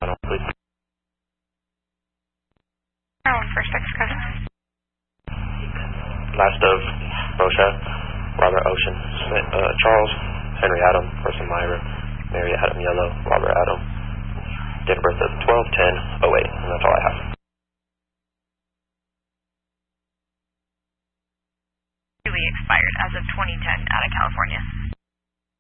please. First sex cousin. Last of Moshe, Robert Ocean, Smith, Charles, Henry Adam, Person Myra, Mary Adam Yellow, Robert Adam. Date of birth of 12/10/08, and that's all I have. Expired as of 2010 out of California.